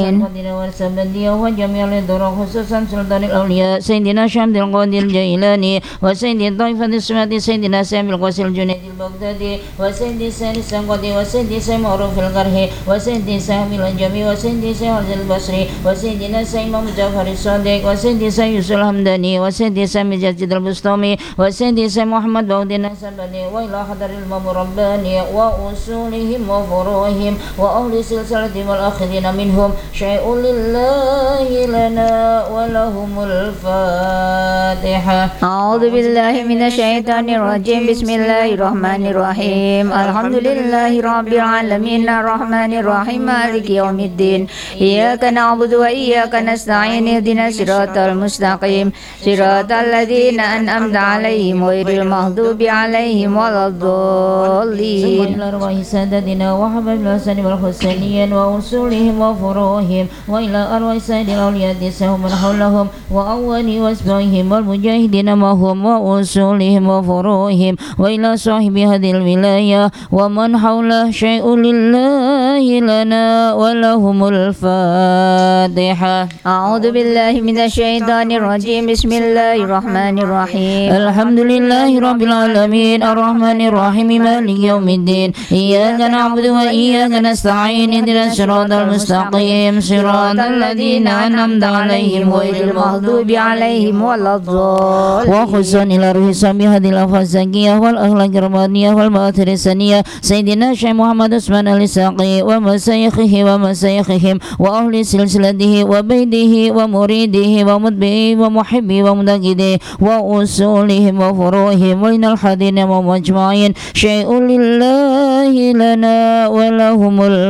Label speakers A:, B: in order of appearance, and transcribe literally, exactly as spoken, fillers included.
A: القادر والسبندية وجميع الدرى خصوصا سلطان الأولياء سيدنا شمد القادر الجيلاني وسيد الطائفة السمات سيدنا سامي القاسي الجنيد البغدادي وسيد سالي السنقدي وسيد سامي معروف القرهي وسيد سامي الأنجمي وسيد سامي البصري وسيدنا سامي مجافر الصادق وسيد سامي يوسف الحمداني وسيد سامي جديد البسطامي وسيد سامي محمد بودين السبني وإلى حضر المام رباني وأصولهم وفروعهم وأهل سلسلتهم والآخرين منهم شيء لله لنا ولهم الفاتحة.
B: أعوذ بالله من الشيطان الرجيم. بسم الله الرحمن الرحيم. الحمد لله رب العالمين الرحمن الرحيم مالك يوم الدين. إياك نعبد وإياك نستعين اهدنا الصراط المستقيم صراط الذين أنعمت عليهم غير المغضوب عليهم ولا الضالين.
A: إلى أرواح سادتنا وحباب الحسن والحسينيين وأصولهم وفروعهم وإلى أرواح سائر الأولياء سهم من حولهم وأولي وأسمائهم والمجاهدين معهم وأصولهم وفروعهم وإلى صاحب هذه الولاية ومن حوله شيء لله لنا ولهم الفاتحة.
B: أعوذ بالله من الشيطان الرجيم. بسم الله الرحمن الرحيم.
A: الحمد لله رب العالمين الرحمن الرحيم مالك يوم الدين. إياك نعبد وإياك نستعين اهدنا الصراط المستقيم صراط الذين أنعمت عليهم غير
B: المغضوب عليهم ولا الضالين.
A: وخصوصا إلى روح صاحب هذه الألفاظ الزكية والأخلاق الربانية والمآثر السنية سيدنا الشيخ محمد عثمان الإسحاقي ومشايخه ومشايخهم وأهل سلسلته وبيته ومريده ومتبعه ومحبه ومنتقده وأصولهم وفروعهم وإن الحدين ومجمعين شيء لله لنا ولهم